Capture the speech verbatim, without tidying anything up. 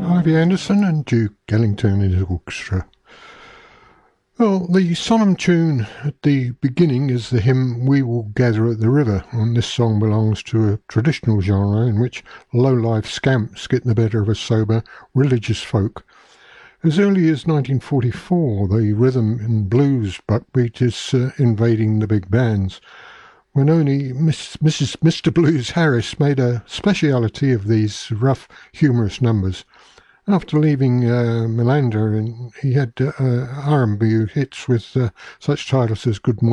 Ivy Anderson and Duke Ellington in his orchestra. Well, the solemn tune at the beginning is the hymn We Will Gather at the River, and this song belongs to a traditional genre in which low-life scamps get the better of a sober, religious folk. As early as nineteen forty-four, the rhythm and blues buckbeat is uh, invading the big bands, when only Miss, Missus Mister Blues Harris made a speciality of these rough, humorous numbers. After leaving uh, Melander, he had uh, R and B hits with uh, such titles as Good Morning